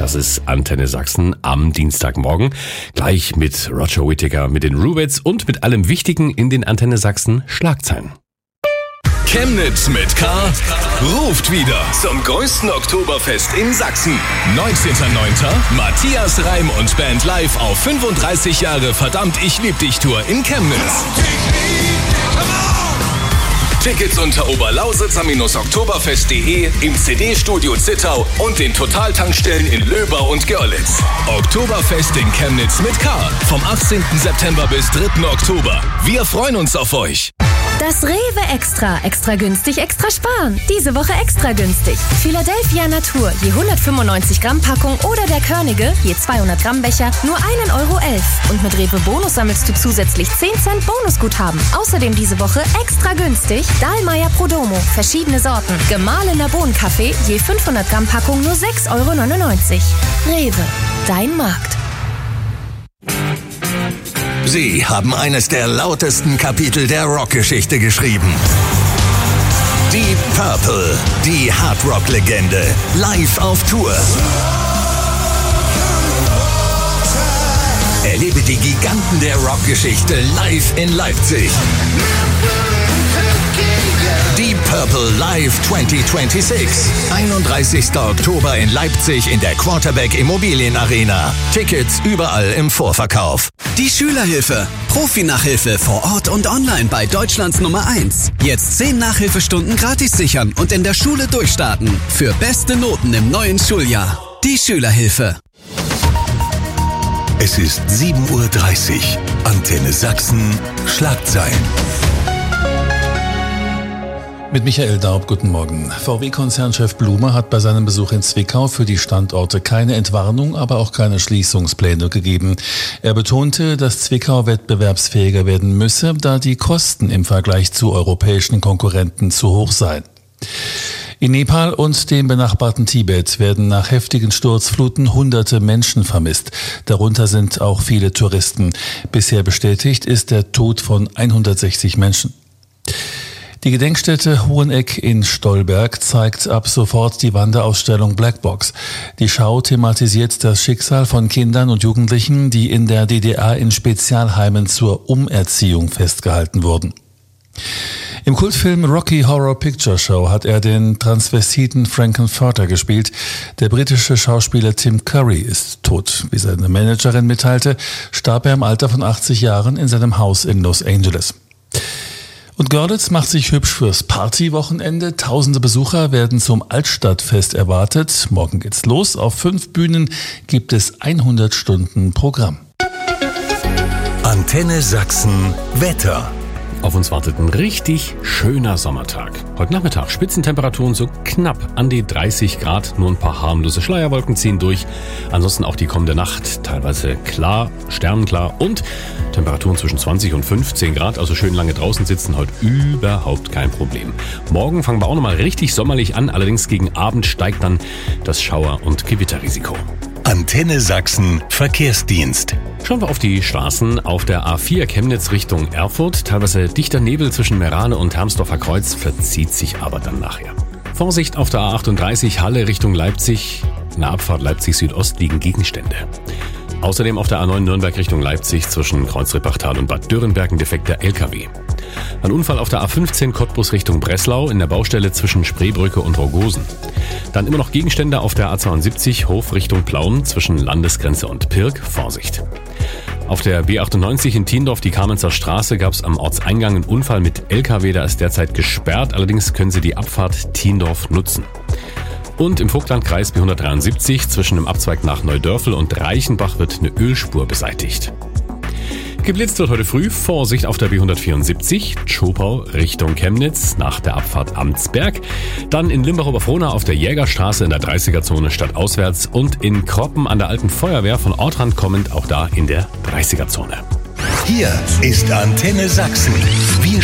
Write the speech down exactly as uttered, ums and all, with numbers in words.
Das ist Antenne Sachsen am Dienstagmorgen. Gleich mit Roger Whittaker, mit den Rubettes und mit allem Wichtigen in den Antenne Sachsen Schlagzeilen. Chemnitz mit K ruft wieder zum größten Oktoberfest in Sachsen. neunzehnter neunter Matthias Reim und Band live auf fünfunddreißig Jahre Verdammt, ich lieb dich Tour in Chemnitz. Tickets unter oberlausitzer-oktoberfest punkt de, im C D-Studio Zittau und den Totaltankstellen in Löbau und Görlitz. Oktoberfest in Chemnitz mit K. Vom achtzehnten September bis dritten Oktober. Wir freuen uns auf euch. Das Rewe Extra. Extra günstig, extra sparen. Diese Woche extra günstig. Philadelphia Natur, je hundertfünfundneunzig Gramm Packung oder der Körnige, je zweihundert Gramm Becher, nur ein Euro elf. Und mit Rewe Bonus sammelst du zusätzlich zehn Cent Bonusguthaben. Außerdem diese Woche extra günstig Dahlmeier Prodomo, verschiedene Sorten. Gemahlener Bohnenkaffee, je fünfhundert Gramm Packung nur sechs Euro neunundneunzig. Rewe, dein Markt. Sie haben eines der lautesten Kapitel der Rockgeschichte geschrieben. Die Purple, die Hardrock-Legende, live auf Tour. Erlebe die Giganten der Rockgeschichte live in Leipzig. Die Purple Live zwanzig sechsundzwanzig. einunddreißigster Oktober in Leipzig in der Quarterback Immobilien Arena. Tickets überall im Vorverkauf. Die Schülerhilfe. Profi-Nachhilfe vor Ort und online bei Deutschlands Nummer eins. Jetzt zehn Nachhilfestunden gratis sichern und in der Schule durchstarten. Für beste Noten im neuen Schuljahr. Die Schülerhilfe. Es ist sieben Uhr dreißig. Antenne Sachsen. Schlagzeilen. Mit Michael Daub, guten Morgen. V W-Konzernchef Blume hat bei seinem Besuch in Zwickau für die Standorte keine Entwarnung, aber auch keine Schließungspläne gegeben. Er betonte, dass Zwickau wettbewerbsfähiger werden müsse, da die Kosten im Vergleich zu europäischen Konkurrenten zu hoch seien. In Nepal und dem benachbarten Tibet werden nach heftigen Sturzfluten hunderte Menschen vermisst. Darunter sind auch viele Touristen. Bisher bestätigt ist der Tod von hundertsechzig Menschen. Die Gedenkstätte Hoheneck in Stolberg zeigt ab sofort die Wanderausstellung Blackbox. Die Schau thematisiert das Schicksal von Kindern und Jugendlichen, die in der D D R in Spezialheimen zur Umerziehung festgehalten wurden. Im Kultfilm Rocky Horror Picture Show hat er den Transvestiten Frankenfurter gespielt. Der britische Schauspieler Tim Curry ist tot. Wie seine Managerin mitteilte, starb er im Alter von achtzig Jahren in seinem Haus in Los Angeles. Und Görlitz macht sich hübsch fürs Partywochenende. Tausende Besucher werden zum Altstadtfest erwartet. Morgen geht's los. Auf fünf Bühnen gibt es hundert Stunden Programm. Antenne Sachsen Wetter. Auf uns wartet ein richtig schöner Sommertag. Heute Nachmittag Spitzentemperaturen so knapp an die dreißig Grad. Nur ein paar harmlose Schleierwolken ziehen durch. Ansonsten auch die kommende Nacht teilweise klar, sternenklar und Temperaturen zwischen zwanzig und fünfzehn Grad. Also schön lange draußen sitzen, heute überhaupt kein Problem. Morgen fangen wir auch nochmal richtig sommerlich an. Allerdings gegen Abend steigt dann das Schauer- und Gewitterrisiko. Antenne Sachsen Verkehrsdienst. Schauen wir auf die Straßen. Auf der A vier Chemnitz Richtung Erfurt. Teilweise dichter Nebel zwischen Merane und Hermsdorfer Kreuz, verzieht sich aber dann nachher. Vorsicht auf der A achtunddreißig Halle Richtung Leipzig. In der Abfahrt Leipzig Südost liegen Gegenstände. Außerdem auf der A neun Nürnberg Richtung Leipzig zwischen Kreuzrippachtal und Bad Dürrenberg ein defekter L K W. Ein Unfall auf der A fünfzehn Cottbus Richtung Breslau in der Baustelle zwischen Spreebrücke und Rogosen. Dann immer noch Gegenstände auf der A zweiundsiebzig Hof Richtung Plauen zwischen Landesgrenze und Pirk. Vorsicht. Auf der B achtundneunzig in Tiendorf, die Kamenzer Straße, gab es am Ortseingang einen Unfall mit L K W. Da ist derzeit gesperrt. Allerdings können Sie die Abfahrt Tiendorf nutzen. Und im Vogtlandkreis B hundertdreiundsiebzig zwischen dem Abzweig nach Neudörfel und Reichenbach wird eine Ölspur beseitigt. Geblitzt wird heute früh. Vorsicht auf der B hundertvierundsiebzig, Tschopau Richtung Chemnitz nach der Abfahrt Amtsberg. Dann in Limbach-Oberfrohna auf der Jägerstraße in der dreißiger-Zone stadtauswärts und in Kroppen an der alten Feuerwehr von Ortrand kommend auch da in der dreißiger-Zone. Hier ist Antenne Sachsen. Wir